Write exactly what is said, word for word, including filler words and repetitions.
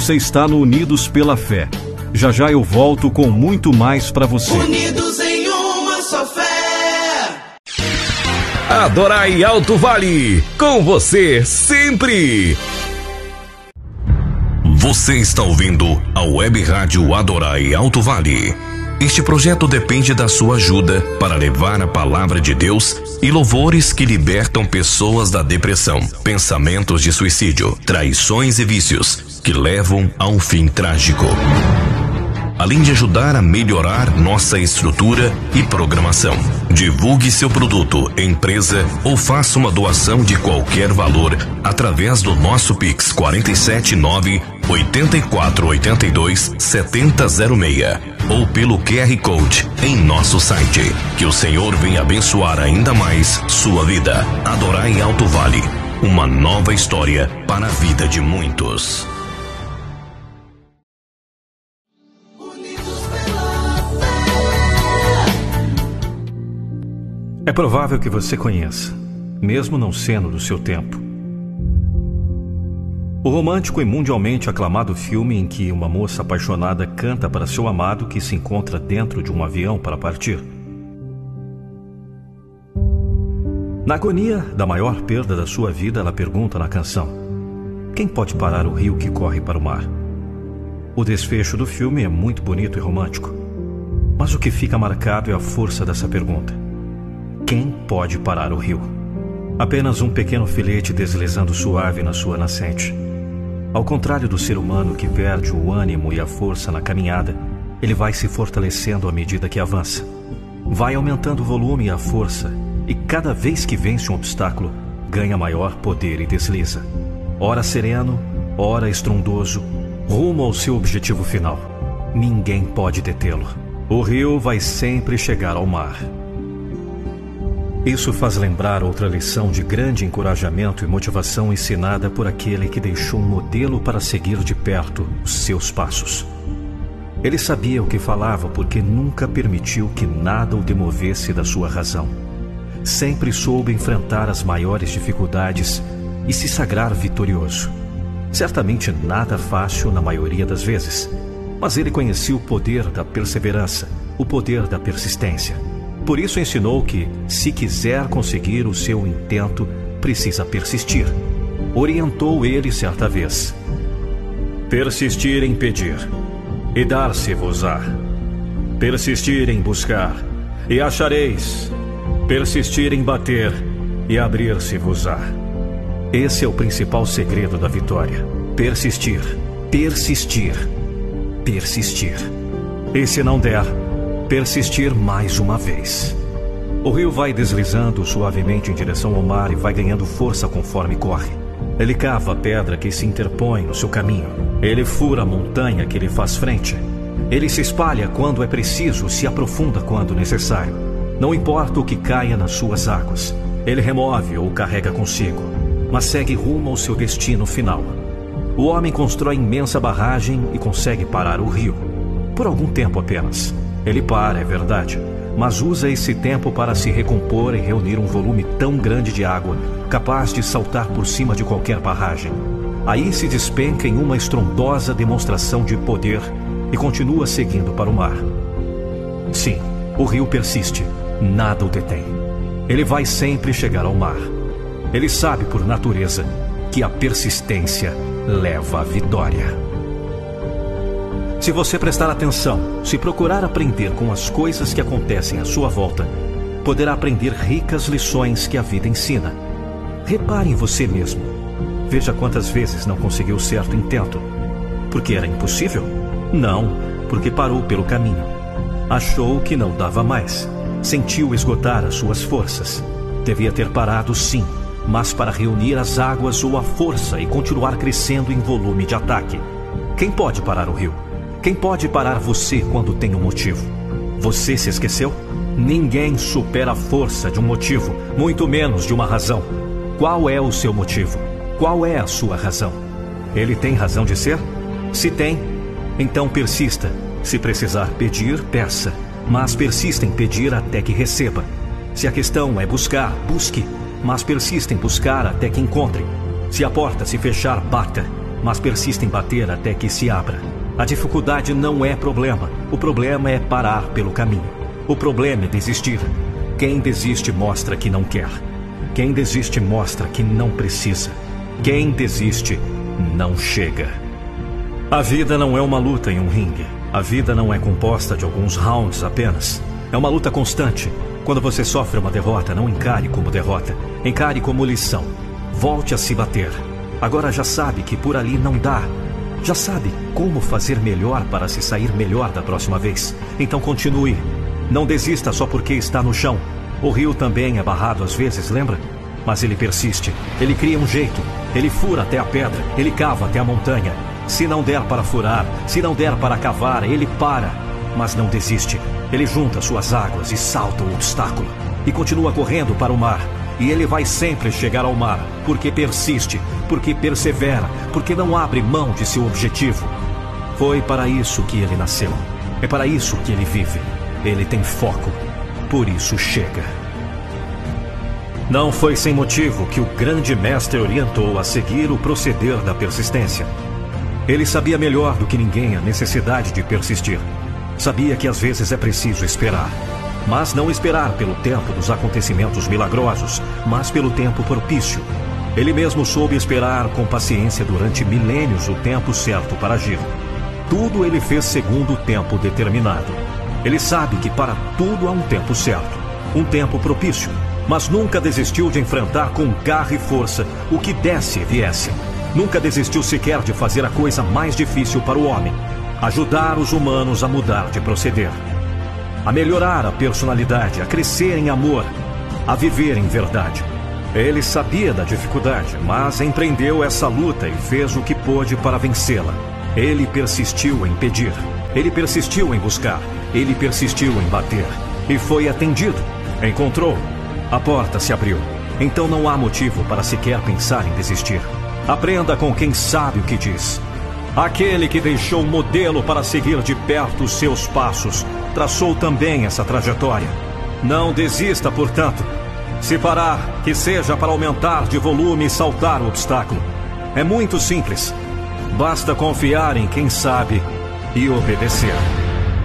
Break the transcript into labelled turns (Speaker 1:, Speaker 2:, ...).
Speaker 1: Você está no Unidos pela Fé. Já já eu volto com muito mais para você.
Speaker 2: Unidos em uma só fé.
Speaker 3: Adorai Alto Vale, com você sempre. Você está ouvindo a Web Rádio Adorai Alto Vale. Este projeto depende da sua ajuda para levar a palavra de Deus e louvores que libertam pessoas da depressão, pensamentos de suicídio, traições e vícios que levam a um fim trágico. Além de ajudar a melhorar nossa estrutura e programação. Divulgue seu produto, empresa ou faça uma doação de qualquer valor através do nosso Pix quatro sete nove, oito quatro oito dois, sete zero zero seis ou pelo Q R Code em nosso site. Que o Senhor venha abençoar ainda mais sua vida. Adorai Alto Vale, uma nova história para a vida de muitos.
Speaker 1: É provável que você conheça, mesmo não sendo do seu tempo. O romântico e mundialmente aclamado filme em que uma moça apaixonada canta para seu amado que se encontra dentro de um avião para partir. Na agonia da maior perda da sua vida, ela pergunta na canção: quem pode parar o rio que corre para o mar? O desfecho do filme é muito bonito e romântico, mas o que fica marcado é a força dessa pergunta. Quem pode parar o rio? Apenas um pequeno filete deslizando suave na sua nascente. Ao contrário do ser humano que perde o ânimo e a força na caminhada, ele vai se fortalecendo à medida que avança. Vai aumentando o volume e a força, e cada vez que vence um obstáculo, ganha maior poder e desliza. Ora sereno, ora estrondoso, rumo ao seu objetivo final. Ninguém pode detê-lo. O rio vai sempre chegar ao mar. Isso faz lembrar outra lição de grande encorajamento e motivação ensinada por aquele que deixou um modelo para seguir de perto os seus passos. Ele sabia o que falava porque nunca permitiu que nada o demovesse da sua razão. Sempre soube enfrentar as maiores dificuldades e se sagrar vitorioso. Certamente nada fácil na maioria das vezes, mas ele conhecia o poder da perseverança, o poder da persistência. Por isso ensinou que, se quiser conseguir o seu intento, precisa persistir. Orientou ele certa vez: persistir em pedir, e dar-se-vos-á. Persistir em buscar, e achareis. Persistir em bater, e abrir-se-vos-á. Esse é o principal segredo da vitória. Persistir, persistir, persistir. E se não der, persistir mais uma vez. O rio vai deslizando suavemente em direção ao mar e vai ganhando força conforme corre. Ele cava a pedra que se interpõe no seu caminho. Ele fura a montanha que lhe faz frente. Ele se espalha quando é preciso, se aprofunda quando necessário. Não importa o que caia nas suas águas, ele remove ou carrega consigo, mas segue rumo ao seu destino final. O homem constrói imensa barragem e consegue parar o rio. Por algum tempo apenas. Ele para, é verdade, mas usa esse tempo para se recompor e reunir um volume tão grande de água, capaz de saltar por cima de qualquer barragem. Aí se despenca em uma estrondosa demonstração de poder e continua seguindo para o mar. Sim, o rio persiste, nada o detém. Ele vai sempre chegar ao mar. Ele sabe por natureza que a persistência leva à vitória. Se você prestar atenção, se procurar aprender com as coisas que acontecem à sua volta, poderá aprender ricas lições que a vida ensina. Repare em você mesmo. Veja quantas vezes não conseguiu certo intento. Porque era impossível? Não, porque parou pelo caminho. Achou que não dava mais. Sentiu esgotar as suas forças. Devia ter parado, sim, mas para reunir as águas ou a força e continuar crescendo em volume de ataque. Quem pode parar o rio? Quem pode parar você quando tem um motivo? Você se esqueceu? Ninguém supera a força de um motivo, muito menos de uma razão. Qual é o seu motivo? Qual é a sua razão? Ele tem razão de ser? Se tem, então persista. Se precisar pedir, peça. Mas persista em pedir até que receba. Se a questão é buscar, busque. Mas persista em buscar até que encontre. Se a porta se fechar, bata. mas persiste em bater até que se abra. A dificuldade não é problema. O problema é parar pelo caminho. O problema é desistir. Quem desiste mostra que não quer. Quem desiste mostra que não precisa. Quem desiste não chega. A vida não é uma luta em um ringue. A vida não é composta de alguns rounds apenas. É uma luta constante. Quando você sofre uma derrota, não encare como derrota. Encare como lição. Volte a se bater. Agora já sabe que por ali não dá. Já sabe como fazer melhor para se sair melhor da próxima vez. Então continue. Não desista só porque está no chão. O rio também é barrado às vezes, lembra? Mas ele persiste. Ele cria um jeito. Ele fura até a pedra. Ele cava até a montanha. Se não der para furar, se não der para cavar, ele para. Mas não desiste. Ele junta suas águas e salta o obstáculo. E continua correndo para o mar. E ele vai sempre chegar ao mar, porque persiste, porque persevera, porque não abre mão de seu objetivo. Foi para isso que ele nasceu. É para isso que ele vive. Ele tem foco. Por isso chega. Não foi sem motivo que o grande mestre orientou a seguir o proceder da persistência. Ele sabia melhor do que ninguém a necessidade de persistir. Sabia que às vezes é preciso esperar. Mas não esperar pelo tempo dos acontecimentos milagrosos, mas pelo tempo propício. Ele mesmo soube esperar com paciência durante milênios o tempo certo para agir. Tudo ele fez segundo o tempo determinado. Ele sabe que para tudo há um tempo certo, um tempo propício, mas nunca desistiu de enfrentar com garra e força o que desse e viesse. Nunca desistiu sequer de fazer a coisa mais difícil para o homem: ajudar os humanos a mudar de proceder, a melhorar a personalidade, a crescer em amor, a viver em verdade. Ele sabia da dificuldade, mas empreendeu essa luta e fez o que pôde para vencê-la. Ele persistiu em pedir, ele persistiu em buscar, ele persistiu em bater. E foi atendido. Encontrou. A porta se abriu. Então não há motivo para sequer pensar em desistir. Aprenda com quem sabe o que diz. Aquele que deixou um modelo para seguir de perto os seus passos, traçou também essa trajetória. Não desista, portanto. Se parar, que seja para aumentar de volume e saltar o obstáculo. É muito simples. Basta confiar em quem sabe e obedecer.